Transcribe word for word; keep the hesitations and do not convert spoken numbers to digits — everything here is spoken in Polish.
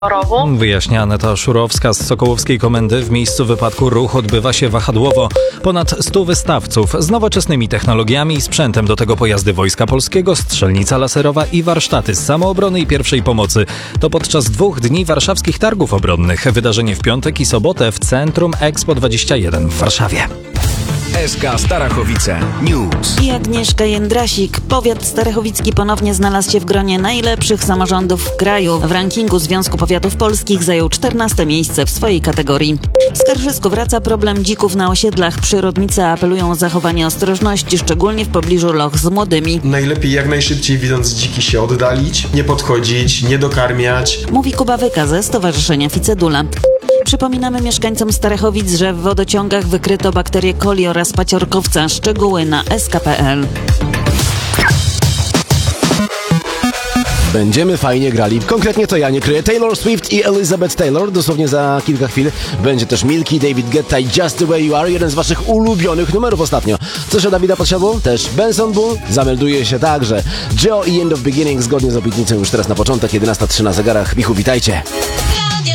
Wyjaśnia Aneta Szurowska z Sokołowskiej Komendy. W miejscu wypadku ruch odbywa się wahadłowo. Ponad stu wystawców z nowoczesnymi technologiami i sprzętem, do tego pojazdy Wojska Polskiego, strzelnica laserowa i warsztaty z samoobrony i pierwszej pomocy. To podczas dwóch dni warszawskich targów obronnych. Wydarzenie w piątek i sobotę w Centrum Expo dwadzieścia jeden w Warszawie. S K Starachowice News. I Agnieszka Jędrasik. Powiat starachowicki ponownie znalazł się w gronie najlepszych samorządów w kraju. W rankingu Związku Powiatów Polskich zajął czternaste miejsce w swojej kategorii. W Skarżysku wraca problem dzików na osiedlach. Przyrodnicy apelują o zachowanie ostrożności, szczególnie w pobliżu loch z młodymi. Najlepiej jak najszybciej, widząc dziki, się oddalić, nie podchodzić, nie dokarmiać. Mówi Kuba Wyka ze Stowarzyszenia Ficedula. Przypominamy mieszkańcom Starachowic, że w wodociągach wykryto bakterię coli oraz paciorkowca. Szczegóły na S K kropka P L. Będziemy fajnie grali. Konkretnie to ja, nie kryję. Taylor Swift i Elizabeth Taylor. Dosłownie za kilka chwil będzie też Milky, David Guetta i Just the Way You Are. Jeden z waszych ulubionych numerów ostatnio. Coś o Dawida Podsiadło? Też Benson Bull. Zamelduje się także Joe i End of Beginning zgodnie z obietnicą już teraz na początek. jedenasta trzy na zegarach. Michu, witajcie.